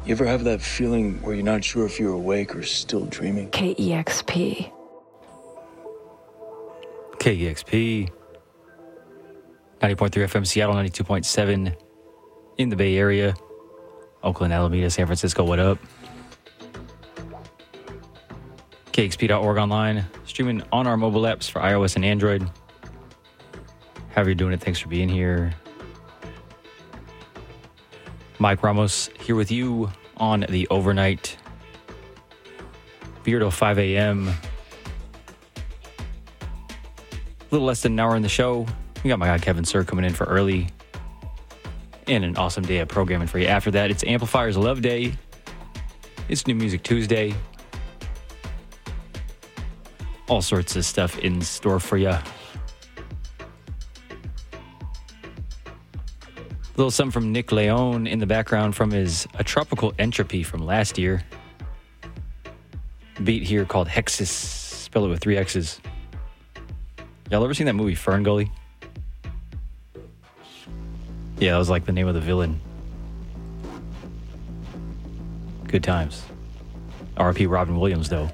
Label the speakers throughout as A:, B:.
A: You ever have that feeling where you're not sure if you're awake or still dreaming?
B: KEXP.
C: KEXP. 90.3 FM Seattle, 92.7 in the Bay Area. Oakland, Alameda, San Francisco, what up? KEXP.org online. Streaming on our mobile apps for iOS and Android. However you're doing it, thanks for being here. Mike Ramos here with you on the overnight. Beer till 5 a.m. A little less than an hour in the show. We got my guy Kevin Sir coming in for early. And an awesome day of programming for you. After that, it's Amplifiers Love Day. It's New Music Tuesday. All sorts of stuff in store for you. A little something from Nick Leone in the background from his A Tropical Entropy from last year. Beat here called Hexus. Spell it with 3 X's. Y'all ever seen that movie Fern Gully? Yeah, that was like the name of the villain. Good times. R.I.P. Robin Williams, though.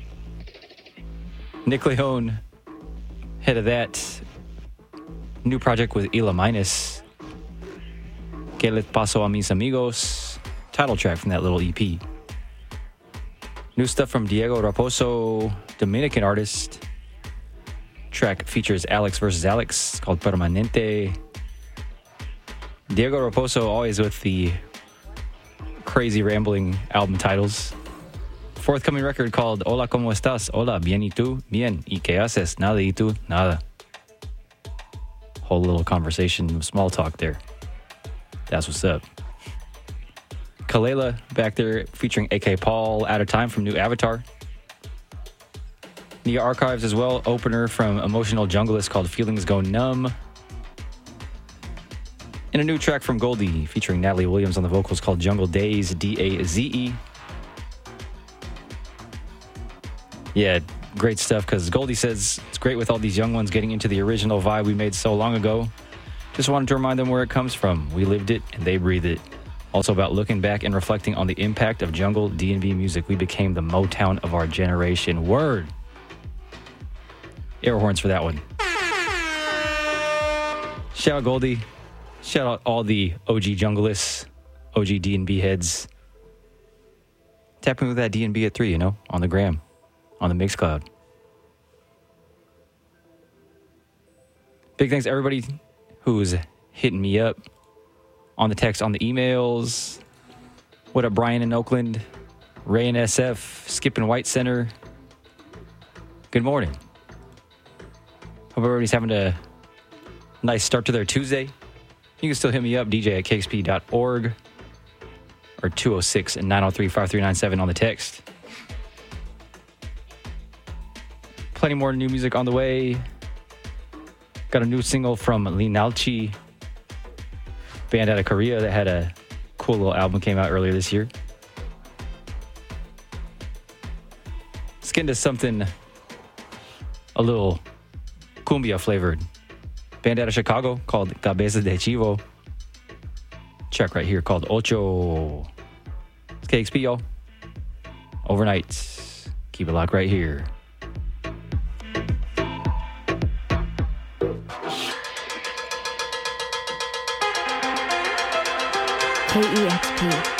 C: Nick Leone, head of that. New project with Ela Minus. Que les paso a mis amigos. Title track from that little EP. New stuff from Diego Raposo, Dominican artist. Track features Alex versus Alex, called Permanente. Diego Raposo always with the crazy rambling album titles. Forthcoming record called Hola, ¿cómo estás? Hola, bien y tú? Bien. ¿Y qué haces? Nada y tú? Nada. Whole little conversation, small talk there. That's what's up. Kalela back there featuring AK Paul, Out of Time from New Avatar. Nia Archives as well, opener from Emotional Junglist called Feelings Go Numb. And a new track from Goldie featuring Natalie Williams on the vocals called Jungle Days, D-A-Z-E. Yeah, great stuff because Goldie says it's great with all these young ones getting into the original vibe we made so long ago. Just wanted to remind them where it comes from. We lived it and they breathe it. Also about looking back and reflecting on the impact of jungle D&B music. We became the Motown of our generation. Word. Air horns for that one. Shout out Goldie. Shout out all the OG junglists, OG D&B heads. Tap in with that D&B at 3, you know, on the gram, on the Mixcloud. Big thanks to everybody who's hitting me up on the text, on the emails. What up, Brian in Oakland? Ray in SF, Skip in White Center. Good morning. Hope everybody's having a nice start to their Tuesday. You can still hit me up, DJ at KXP.org or 206-903-5397 on the text. Plenty more new music on the way. Got a new single from Linalchi, band out of Korea that had a cool little album came out earlier this year. Let's get into something a little cumbia flavored. Band out of Chicago called Cabeza de Chivo. Track right here called Ocho. It's KXP, y'all. Overnight. Keep it locked right here.
B: KEXP.